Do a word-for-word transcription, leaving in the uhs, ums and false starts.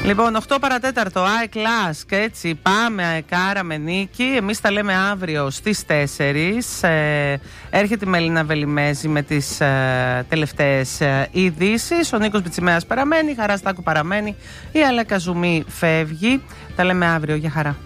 Λοιπόν, οκτώ παρατέταρτο, ΑΕΚ Λάσκ, έτσι πάμε, αεκάρα με νίκη. Εμείς τα λέμε αύριο στις τέσσερις. Ε, έρχεται η Μελίνα Βελιμέζη με τις ε, τελευταίες ε, ειδήσεις. Ο Νίκος Μπιτσιμέας παραμένει, η Χαρά Στάκου παραμένει, η Αλέκα Ζουμή φεύγει. Τα λέμε αύριο, για χαρά.